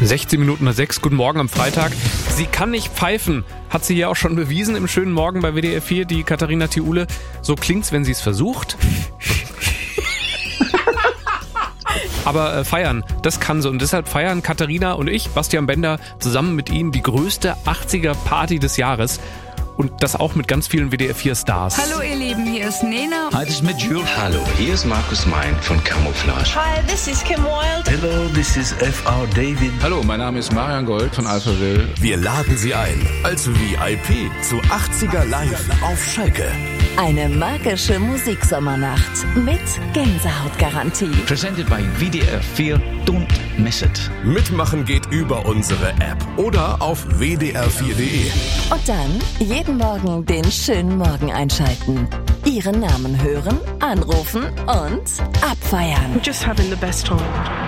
16 Minuten nach 6, guten Morgen am Freitag. Sie kann nicht pfeifen, hat sie ja auch schon bewiesen im schönen Morgen bei WDR 4, die Katharina Thiule. So klingt's, wenn sie es versucht. Aber feiern, das kann sie. Und deshalb feiern Katharina und ich, Bastian Bender, zusammen mit Ihnen die größte 80er-Party des Jahres. Und das auch mit ganz vielen WDR 4-Stars. Hallo ihr Lieben, hier ist Nena. Hi, this is mit Jules. Hallo, hier ist Markus Mein von Camouflage. Hi, this is Kim Wilde. Hello, this is F.R. David. Hallo, mein Name ist Marian Gold von Alphaville. Wir laden Sie ein als VIP zu 80er Live auf Schalke. Eine magische Musiksommernacht mit Gänsehautgarantie. Presented by WDR 4. Don't miss it. Mitmachen geht über unsere App oder auf wdr4.de. Und dann jeden Morgen den schönen Morgen einschalten. Ihren Namen hören, anrufen und abfeiern. We're just having the best time.